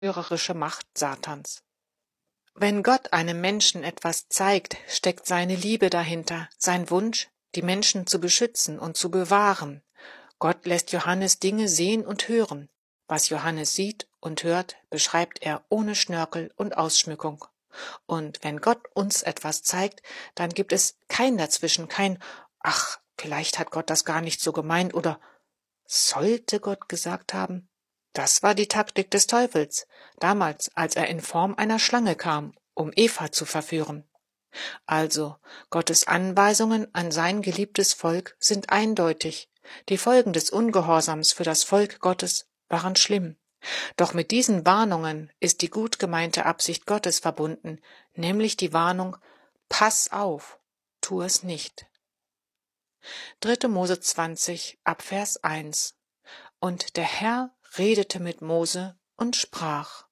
zerstörerische Macht Satans. Wenn Gott einem Menschen etwas zeigt, steckt seine Liebe dahinter, sein Wunsch, die Menschen zu beschützen und zu bewahren. Gott lässt Johannes Dinge sehen und hören. Was Johannes sieht und hört, beschreibt er ohne Schnörkel und Ausschmückung. Und wenn Gott uns etwas zeigt, dann gibt es kein Dazwischen, kein »Ach, vielleicht hat Gott das gar nicht so gemeint« oder »Sollte Gott gesagt haben?« Das war die Taktik des Teufels, damals, als er in Form einer Schlange kam, um Eva zu verführen. Also, Gottes Anweisungen an sein geliebtes Volk sind eindeutig. Die Folgen des Ungehorsams für das Volk Gottes waren schlimm. Doch mit diesen Warnungen ist die gut gemeinte Absicht Gottes verbunden, nämlich die Warnung: Pass auf, tu es nicht. 3. Mose 20, ab Vers 1. Und der Herr redete mit Mose und sprach: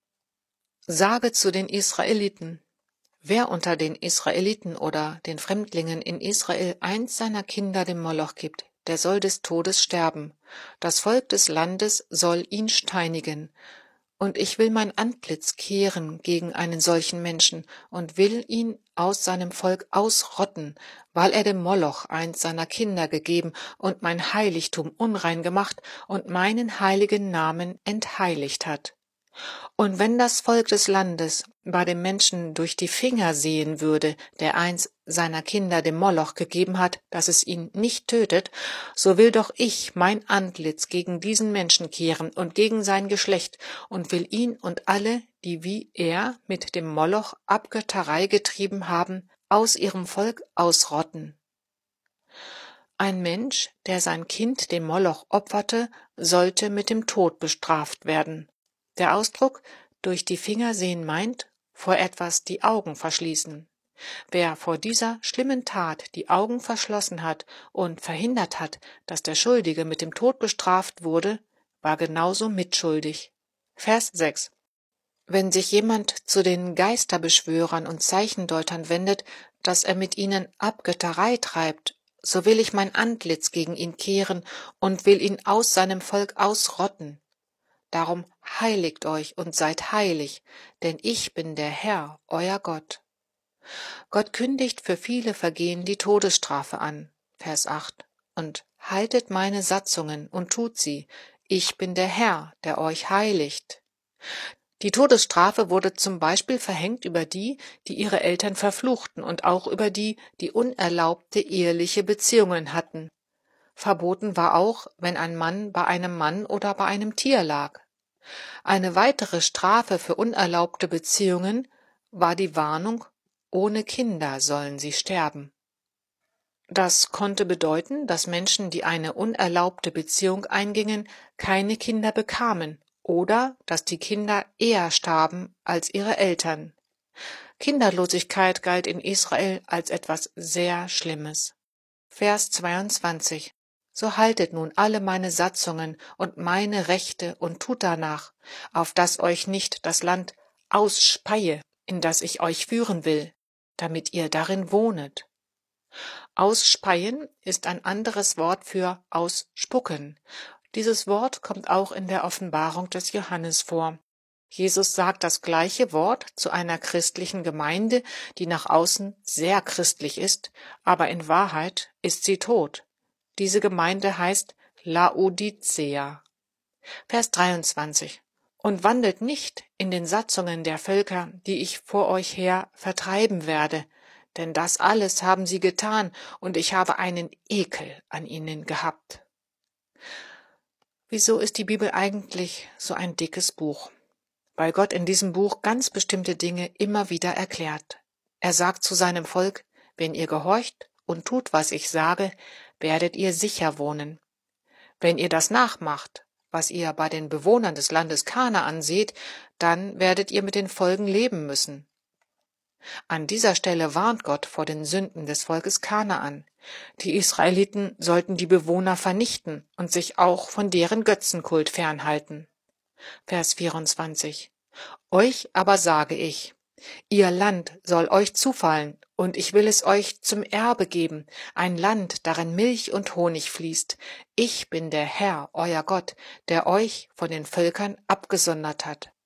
Sage zu den Israeliten: Wer unter den Israeliten oder den Fremdlingen in Israel eins seiner Kinder dem Moloch gibt, der soll des Todes sterben. Das Volk des Landes soll ihn steinigen. Und ich will mein Antlitz kehren gegen einen solchen Menschen und will ihn aus seinem Volk ausrotten, weil er dem Moloch eins seiner Kinder gegeben und mein Heiligtum unrein gemacht und meinen heiligen Namen entheiligt hat. Und wenn das Volk des Landes bei dem Menschen durch die Finger sehen würde, der eins seiner Kinder dem Moloch gegeben hat, dass es ihn nicht tötet, so will doch ich mein Antlitz gegen diesen Menschen kehren und gegen sein Geschlecht und will ihn und alle, die wie er mit dem Moloch Abgötterei getrieben haben, aus ihrem Volk ausrotten. Ein Mensch, der sein Kind dem Moloch opferte, sollte mit dem Tod bestraft werden. Der Ausdruck »durch die Finger sehen« meint, vor etwas die Augen verschließen. Wer vor dieser schlimmen Tat die Augen verschlossen hat und verhindert hat, dass der Schuldige mit dem Tod bestraft wurde, war genauso mitschuldig. Vers 6. Wenn sich jemand zu den Geisterbeschwörern und Zeichendeutern wendet, dass er mit ihnen Abgötterei treibt, so will ich mein Antlitz gegen ihn kehren und will ihn aus seinem Volk ausrotten. Darum heiligt euch und seid heilig, denn ich bin der Herr, euer Gott. Gott kündigt für viele Vergehen die Todesstrafe an, Vers 8, und haltet meine Satzungen und tut sie. Ich bin der Herr, der euch heiligt. Die Todesstrafe wurde zum Beispiel verhängt über die, die ihre Eltern verfluchten und auch über die, die unerlaubte eheliche Beziehungen hatten. Verboten war auch, wenn ein Mann bei einem Mann oder bei einem Tier lag. Eine weitere Strafe für unerlaubte Beziehungen war die Warnung: Ohne Kinder sollen sie sterben. Das konnte bedeuten, dass Menschen, die eine unerlaubte Beziehung eingingen, keine Kinder bekamen oder dass die Kinder eher starben als ihre Eltern. Kinderlosigkeit galt in Israel als etwas sehr Schlimmes. Vers 22. So haltet nun alle meine Satzungen und meine Rechte und tut danach, auf dass euch nicht das Land ausspeie, in das ich euch führen will, damit ihr darin wohnet. Ausspeien ist ein anderes Wort für ausspucken. Dieses Wort kommt auch in der Offenbarung des Johannes vor. Jesus sagt das gleiche Wort zu einer christlichen Gemeinde, die nach außen sehr christlich ist, aber in Wahrheit ist sie tot. Diese Gemeinde heißt Laodicea. Vers 23. Und wandelt nicht in den Satzungen der Völker, die ich vor euch her vertreiben werde, denn das alles haben sie getan, und ich habe einen Ekel an ihnen gehabt. Wieso ist die Bibel eigentlich so ein dickes Buch? Weil Gott in diesem Buch ganz bestimmte Dinge immer wieder erklärt. Er sagt zu seinem Volk: Wenn ihr gehorcht und tut, was ich sage, werdet ihr sicher wohnen. Wenn ihr das nachmacht, was ihr bei den Bewohnern des Landes Kanaan seht, dann werdet ihr mit den Folgen leben müssen. An dieser Stelle warnt Gott vor den Sünden des Volkes Kanaan. Die Israeliten sollten die Bewohner vernichten und sich auch von deren Götzenkult fernhalten. Vers 24. Euch aber sage ich: Ihr Land soll euch zufallen, und ich will es euch zum Erbe geben, ein Land, darin Milch und Honig fließt. Ich bin der Herr, euer Gott, der euch von den Völkern abgesondert hat.